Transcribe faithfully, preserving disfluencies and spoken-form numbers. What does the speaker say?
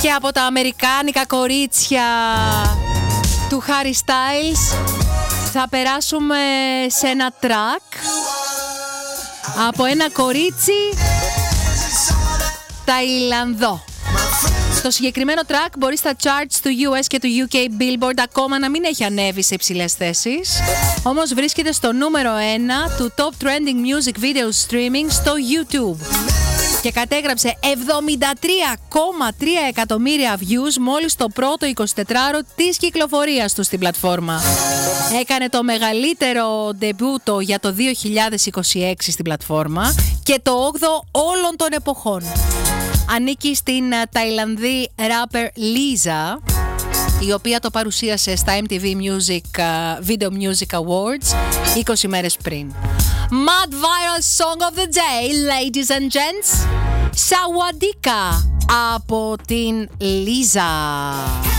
Και από τα αμερικάνικα κορίτσια του Harry Styles θα περάσουμε σε ένα track από ένα κορίτσι Ταϊλανδό. Το συγκεκριμένο track μπορεί στα charts του γιου ες και του γιου κέι Billboard ακόμα να μην έχει ανέβει σε υψηλές θέσεις, όμως βρίσκεται στο νούμερο ένα του Top Trending Music Video Streaming στο YouTube και κατέγραψε εβδομήντα τρία κόμμα τρία εκατομμύρια views μόλις το πρώτο εικοσιτετράωρο της κυκλοφορίας του στην πλατφόρμα. Έκανε το μεγαλύτερο ντεμπούτο για το δύο χιλιάδες είκοσι έξι στην πλατφόρμα και το όγδοο όλων των εποχών. Ανήκει στην Ταϊλανδή rapper Lisa, η οποία το παρουσίασε στα εμ τι βι Music, uh, Video Music Awards είκοσι μέρες πριν. Mad Viral Song of the Day, ladies and gents, Sawadika από την Lisa.